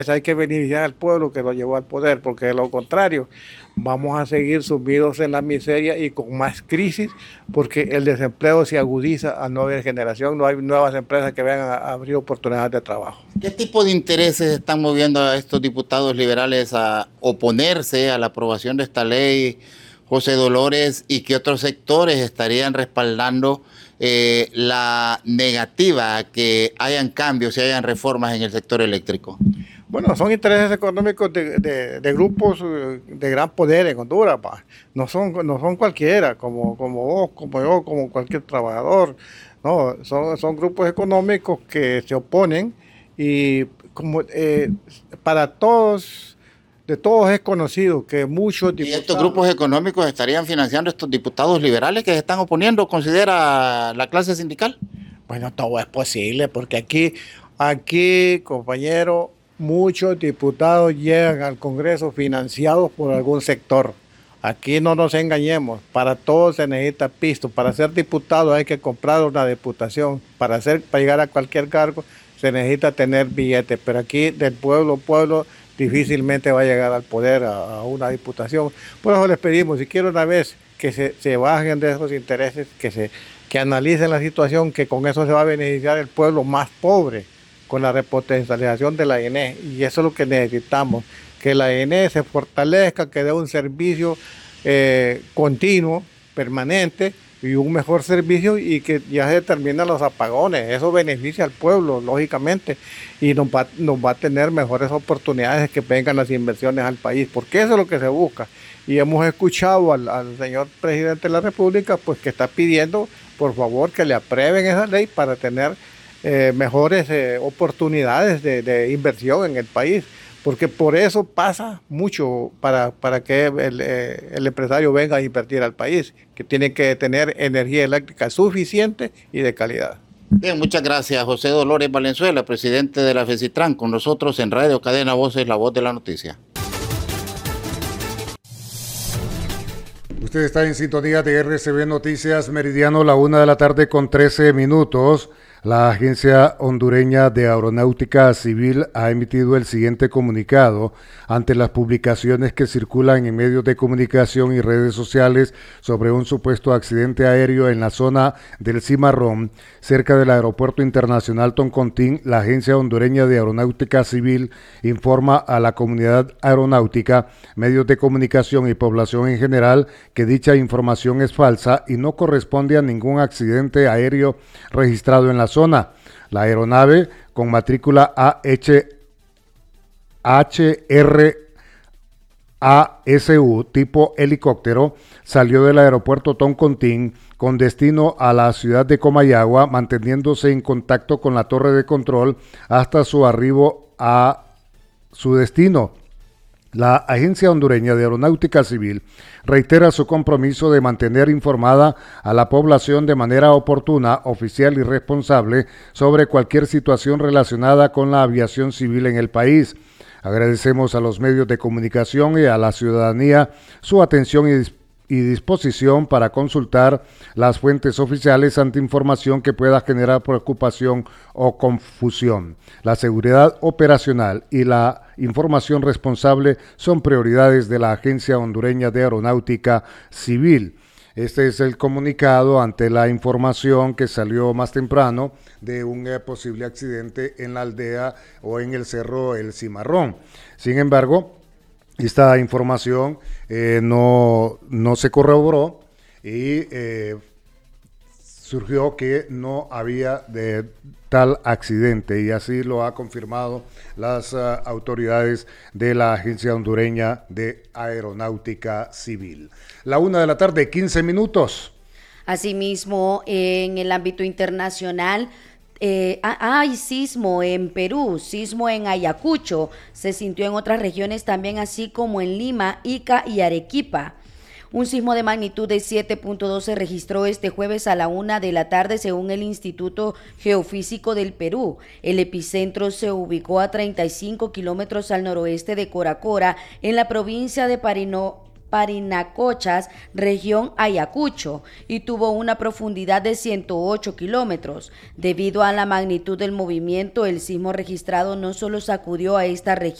Hay que beneficiar al pueblo que lo llevó al poder, porque de lo contrario vamos a seguir sumidos en la miseria y con más crisis, porque el desempleo se agudiza a no haber generación, no hay nuevas empresas que vengan a abrir oportunidades de trabajo. ¿Qué tipo de intereses están moviendo a estos diputados liberales a oponerse a la aprobación de esta ley, José Dolores, y qué otros sectores estarían respaldando la negativa a que hayan cambios y hayan reformas en el sector eléctrico? Bueno, son intereses económicos de grupos de gran poder en Honduras, pa. No son cualquiera, como vos, como yo, como cualquier trabajador. No, son grupos económicos que se oponen y como para todos, de todos es conocido que muchos ¿Y estos diputados. grupos económicos estarían financiando estos diputados liberales que se están oponiendo, considera la clase sindical? Bueno, todo es posible, porque aquí, compañero, muchos diputados llegan al Congreso financiados por algún sector. Aquí no nos engañemos, para todo se necesita pisto. Para ser diputado hay que comprar una diputación. Para llegar a cualquier cargo se necesita tener billetes. Pero aquí del pueblo difícilmente va a llegar al poder a una diputación. Por eso les pedimos, si quieren una vez que se bajen de esos intereses, que analicen la situación, que con eso se va a beneficiar el pueblo más pobre, con la repotencialización de la ENE. Y eso es lo que necesitamos, que la ENE se fortalezca, que dé un servicio continuo, permanente, y un mejor servicio, y que ya se terminan los apagones. Eso beneficia al pueblo, lógicamente, y nos va a tener mejores oportunidades de que vengan las inversiones al país, porque eso es lo que se busca. Y hemos escuchado al señor presidente de la República, pues que está pidiendo, por favor, que le aprueben esa ley para tener mejores oportunidades de inversión en el país, porque por eso pasa mucho para que el empresario venga a invertir al país, que tiene que tener energía eléctrica suficiente y de calidad. Bien, muchas gracias, José Dolores Valenzuela, presidente de la FECITRAN, con nosotros en Radio Cadena Voces, la voz de la noticia. Usted está en sintonía de RCB Noticias Meridiano, la 1 de la tarde con 13 minutos. La Agencia Hondureña de Aeronáutica Civil ha emitido el siguiente comunicado ante las publicaciones que circulan en medios de comunicación y redes sociales sobre un supuesto accidente aéreo en la zona del Cimarrón, cerca del Aeropuerto Internacional Toncontín. La Agencia Hondureña de Aeronáutica Civil informa a la comunidad aeronáutica, medios de comunicación y población en general que dicha información es falsa y no corresponde a ningún accidente aéreo registrado en la zona. La aeronave con matrícula HRASU tipo helicóptero salió del aeropuerto Toncontín con destino a la ciudad de Comayagua, manteniéndose en contacto con la torre de control hasta su arribo a su destino. La Agencia Hondureña de Aeronáutica Civil reitera su compromiso de mantener informada a la población de manera oportuna, oficial y responsable sobre cualquier situación relacionada con la aviación civil en el país. Agradecemos a los medios de comunicación y a la ciudadanía su atención y disposición para consultar las fuentes oficiales ante información que pueda generar preocupación o confusión. La seguridad operacional y la información responsable son prioridades de la Agencia Hondureña de Aeronáutica Civil. Este es el comunicado ante la información que salió más temprano de un posible accidente en la aldea o en el cerro El Cimarrón. Sin embargo, esta información no se corroboró y surgió que no había de tal accidente, y así lo ha confirmado las autoridades de la Agencia Hondureña de Aeronáutica Civil. La 1 de la tarde, 15 minutos. Asimismo, en el ámbito internacional, hay sismo en Perú, sismo en Ayacucho, se sintió en otras regiones también, así como en Lima, Ica y Arequipa. Un sismo de magnitud de 7.2 se registró este jueves a la 1 de la tarde según el Instituto Geofísico del Perú. El epicentro se ubicó a 35 kilómetros al noroeste de Coracora, en la provincia de Parinacochas, región Ayacucho, y tuvo una profundidad de 108 kilómetros. Debido a la magnitud del movimiento, el sismo registrado no solo sacudió a esta región,